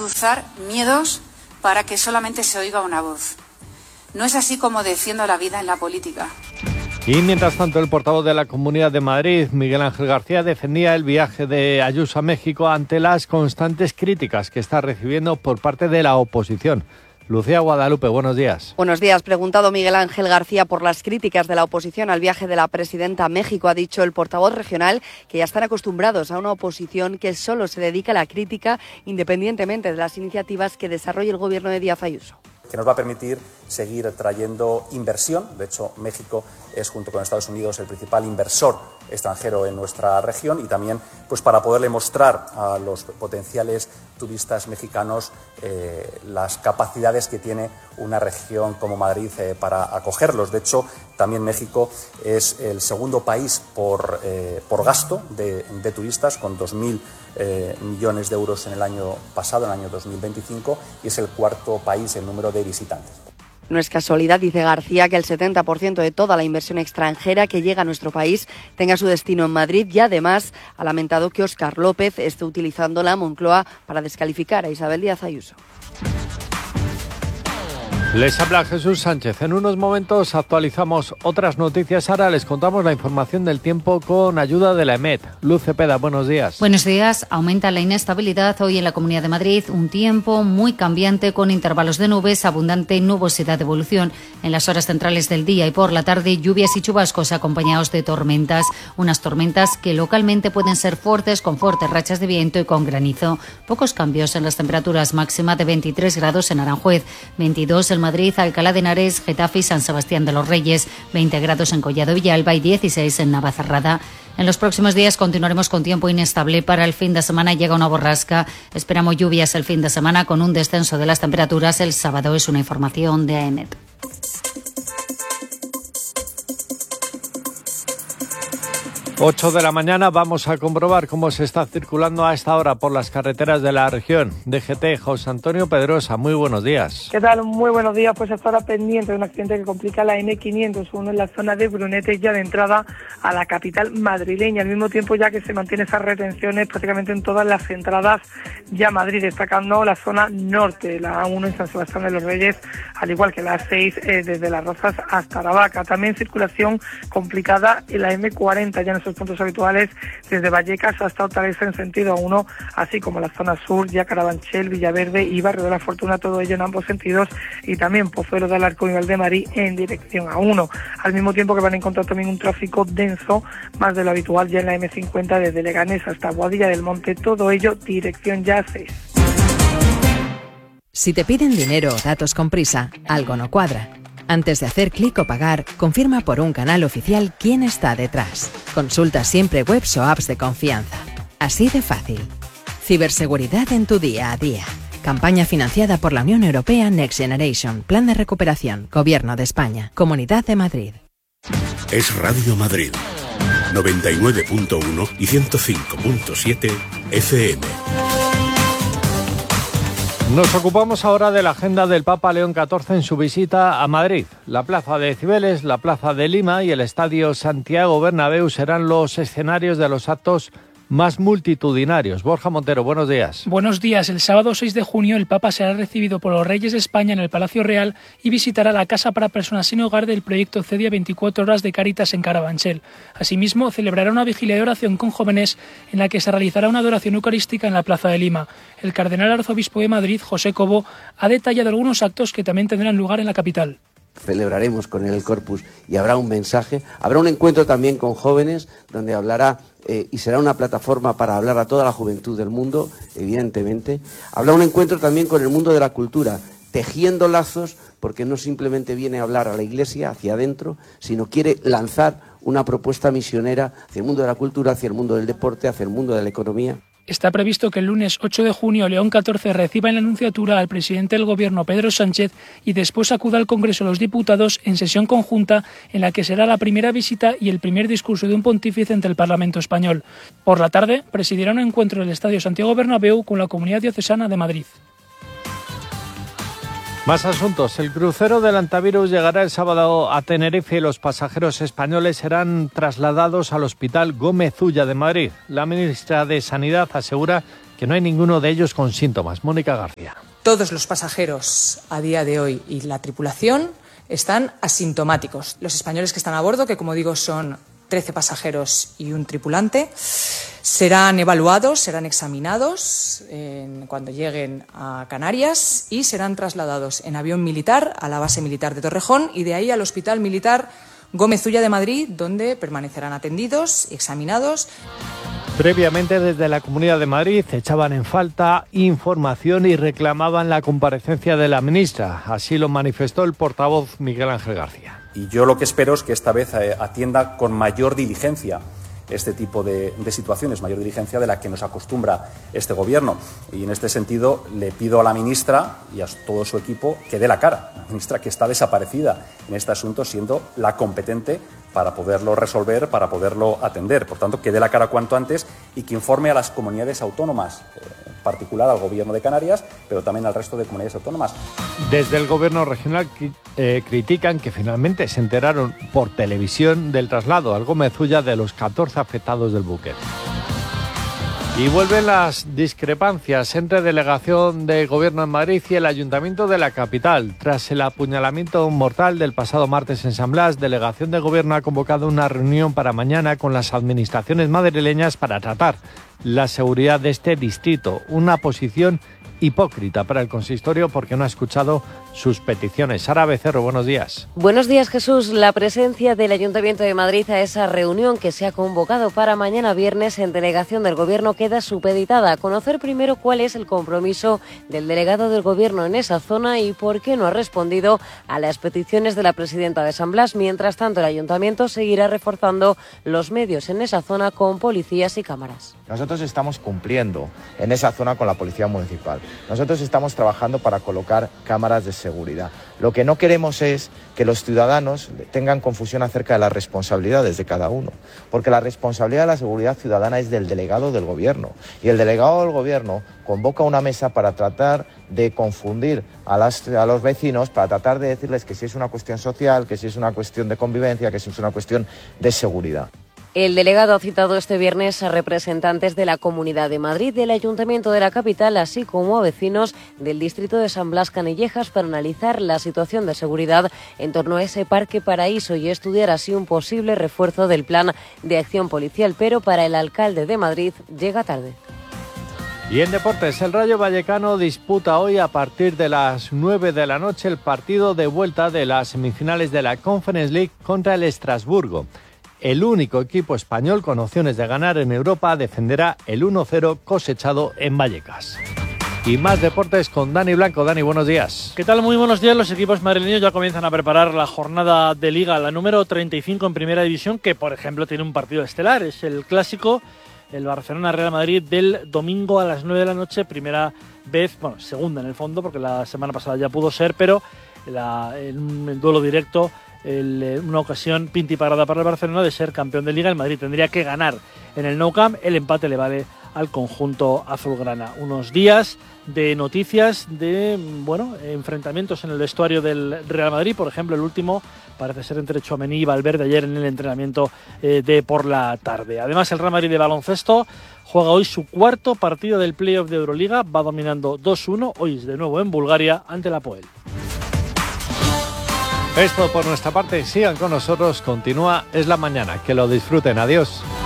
cruzar miedos para que solamente se oiga una voz. No es así como defiendo la vida en la política. Y mientras tanto, el portavoz de la Comunidad de Madrid, Miguel Ángel García, defendía el viaje de Ayuso a México ante las constantes críticas que está recibiendo por parte de la oposición. Lucía Guadalupe, buenos días. Buenos días. Preguntado Miguel Ángel García por las críticas de la oposición al viaje de la presidenta a México, ha dicho el portavoz regional que ya están acostumbrados a una oposición que solo se dedica a la crítica independientemente de las iniciativas que desarrolle el gobierno de Díaz Ayuso. Que nos va a permitir seguir trayendo inversión. De hecho, México es, junto con Estados Unidos, el principal inversor extranjero en nuestra región y también pues, para poderle mostrar a los potenciales turistas mexicanos las capacidades que tiene una región como Madrid para acogerlos. De hecho, también México es el segundo país por gasto de turistas, con 2.000 millones de euros en el año pasado, en el año 2025, y es el cuarto país en número de visitantes. No es casualidad, dice García, que el 70% de toda la inversión extranjera que llega a nuestro país tenga su destino en Madrid y además ha lamentado que Óscar López esté utilizando la Moncloa para descalificar a Isabel Díaz Ayuso. Les habla Jesús Sánchez. En unos momentos actualizamos otras noticias. Ahora les contamos la información del tiempo con ayuda de la EMET. Luz Cepeda, buenos días. Buenos días. Aumenta la inestabilidad hoy en la Comunidad de Madrid. Un tiempo muy cambiante con intervalos de nubes, abundante nubosidad de evolución. En las horas centrales del día y por la tarde, lluvias y chubascos acompañados de tormentas. Unas tormentas que localmente pueden ser fuertes, con fuertes rachas de viento y con granizo. Pocos cambios en las temperaturas, máxima de 23 grados en Aranjuez, 22 en Madrid, Alcalá de Henares, Getafe y San Sebastián de los Reyes, 20 grados en Collado Villalba y 16 en Navacerrada. En los próximos días continuaremos con tiempo inestable. Para el fin de semana llega una borrasca. Esperamos lluvias el fin de semana con un descenso de las temperaturas el sábado. Es una información de AEMET. 8 de la mañana, vamos a comprobar cómo se está circulando a esta hora por las carreteras de la región. DGT, José Antonio Pedrosa, muy buenos días. ¿Qué tal? Muy buenos días. Pues hasta ahora pendiente de un accidente que complica la N501 en la zona de Brunete, ya de entrada a la capital madrileña. Al mismo tiempo, ya que se mantienen esas retenciones prácticamente en todas las entradas ya a Madrid, destacando la zona norte, la A1 en San Sebastián de los Reyes, al igual que la A6 desde Las Rozas hasta Aravaca. También circulación complicada en la M40, ya en sus puntos habituales, desde Vallecas hasta Hortaleza en sentido A1, así como la zona sur, ya Carabanchel, Villaverde y Barrio de la Fortuna, todo ello en ambos sentidos, y también Pozuelo de Alarcón y Valdemarí en dirección A1. Al mismo tiempo que van a encontrar también un tráfico denso, más de lo habitual, ya en la M50 desde Leganés hasta Boadilla del Monte, todo ello dirección ya A6. Si te piden dinero o datos con prisa, algo no cuadra. Antes de hacer clic o pagar, confirma por un canal oficial quién está detrás. Consulta siempre webs o apps de confianza. Así de fácil. Ciberseguridad en tu día a día. Campaña financiada por la Unión Europea Next Generation. Plan de recuperación. Gobierno de España. Comunidad de Madrid. Es Radio Madrid. 99.1 y 105.7 FM. Nos ocupamos ahora de la agenda del Papa León XIV en su visita a Madrid. La Plaza de Cibeles, la Plaza de Lima y el Estadio Santiago Bernabéu serán los escenarios de los actos más multitudinarios. Borja Montero, buenos días. Buenos días. El sábado 6 de junio el Papa será recibido por los Reyes de España en el Palacio Real y visitará la Casa para Personas Sin Hogar del proyecto CEDIA 24 Horas de Cáritas en Carabanchel. Asimismo, celebrará una vigilia de oración con jóvenes en la que se realizará una adoración eucarística en la Plaza de Lima. El cardenal arzobispo de Madrid, José Cobo, ha detallado algunos actos que también tendrán lugar en la capital. Celebraremos con él el Corpus y habrá un mensaje, habrá un encuentro también con jóvenes donde hablará y será una plataforma para hablar a toda la juventud del mundo, evidentemente. Habrá un encuentro también con el mundo de la cultura, tejiendo lazos, porque no simplemente viene a hablar a la Iglesia hacia adentro, sino quiere lanzar una propuesta misionera hacia el mundo de la cultura, hacia el mundo del deporte, hacia el mundo de la economía. Está previsto que el lunes 8 de junio León XIV reciba en la Nunciatura al presidente del Gobierno, Pedro Sánchez, y después acuda al Congreso de los Diputados en sesión conjunta en la que será la primera visita y el primer discurso de un pontífice ante el Parlamento español. Por la tarde presidirá un encuentro en el Estadio Santiago Bernabéu con la Comunidad Diocesana de Madrid. Más asuntos. El crucero del Antivirus llegará el sábado a Tenerife y los pasajeros españoles serán trasladados al Hospital Gómez Ulla de Madrid. La ministra de Sanidad asegura que no hay ninguno de ellos con síntomas. Mónica García. Todos los pasajeros a día de hoy y la tripulación están asintomáticos. Los españoles que están a bordo, que como digo son 13 pasajeros y un tripulante, serán evaluados, serán examinados cuando lleguen a Canarias y serán trasladados en avión militar a la base militar de Torrejón y de ahí al Hospital Militar Gómez Ulla de Madrid, donde permanecerán atendidos y examinados. Previamente, desde la Comunidad de Madrid echaban en falta información y reclamaban la comparecencia de la ministra. Así lo manifestó el portavoz Miguel Ángel García. Y yo lo que espero es que esta vez atienda con mayor diligencia este tipo de situaciones, mayor diligencia de la que nos acostumbra este Gobierno. Y en este sentido le pido a la ministra y a todo su equipo que dé la cara. La ministra que está desaparecida en este asunto, siendo la competente para poderlo resolver, para poderlo atender. Por tanto, que dé la cara cuanto antes y que informe a las comunidades autónomas, en particular al Gobierno de Canarias, pero también al resto de comunidades autónomas. Desde el Gobierno regional critican que finalmente se enteraron por televisión del traslado al Gómez Ulla de los 14 afectados del buque. Y vuelven las discrepancias entre Delegación de Gobierno en Madrid y el Ayuntamiento de la capital. Tras el apuñalamiento mortal del pasado martes en San Blas, Delegación de Gobierno ha convocado una reunión para mañana con las administraciones madrileñas para tratar la seguridad de este distrito. Una posición hipócrita para el consistorio porque no ha escuchado sus peticiones. Sara Becerro, buenos días. Buenos días, Jesús. La presencia del Ayuntamiento de Madrid a esa reunión que se ha convocado para mañana viernes en delegación del Gobierno queda supeditada. Conocer primero cuál es el compromiso del delegado del Gobierno en esa zona y por qué no ha respondido a las peticiones de la presidenta de San Blas. Mientras tanto, el Ayuntamiento seguirá reforzando los medios en esa zona con policías y cámaras. Nosotros estamos cumpliendo en esa zona con la Policía Municipal. Nosotros estamos trabajando para colocar cámaras de seguridad. Lo que no queremos es que los ciudadanos tengan confusión acerca de las responsabilidades de cada uno, porque la responsabilidad de la seguridad ciudadana es del delegado del Gobierno, y el delegado del Gobierno convoca una mesa para tratar de confundir a los vecinos, para tratar de decirles que si es una cuestión social, que si es una cuestión de convivencia, que si es una cuestión de seguridad. El delegado ha citado este viernes a representantes de la Comunidad de Madrid, del Ayuntamiento de la capital, así como a vecinos del distrito de San Blas Canillejas para analizar la situación de seguridad en torno a ese Parque Paraíso y estudiar así un posible refuerzo del plan de acción policial. Pero para el alcalde de Madrid llega tarde. Y en deportes, el Rayo Vallecano disputa hoy a partir de las 9 de la noche el partido de vuelta de las semifinales de la Conference League contra el Estrasburgo. El único equipo español con opciones de ganar en Europa defenderá el 1-0 cosechado en Vallecas. Y más deportes con Dani Blanco. Dani, buenos días. ¿Qué tal? Muy buenos días. Los equipos madrileños ya comienzan a preparar la jornada de Liga, la número 35 en Primera División, que por ejemplo tiene un partido estelar. Es el clásico, el Barcelona-Real Madrid del domingo a las 9 de la noche. Primera vez, bueno, segunda en el fondo, porque la semana pasada ya pudo ser, pero en el duelo directo, una ocasión pintiparada para el Barcelona de ser campeón de Liga. El Madrid tendría que ganar en el Nou Camp. El empate le vale al conjunto azulgrana. Unos días de noticias de enfrentamientos en el vestuario del Real Madrid. Por ejemplo, el último parece ser entre Tchouaméni y Valverde ayer en el entrenamiento de por la tarde. Además, el Real Madrid de baloncesto juega hoy su cuarto partido del playoff de Euroliga. Va dominando 2-1. Hoy es de nuevo en Bulgaria ante el Apoel. Esto por nuestra parte. Sigan con nosotros. Continúa Es la Mañana. Que lo disfruten. Adiós.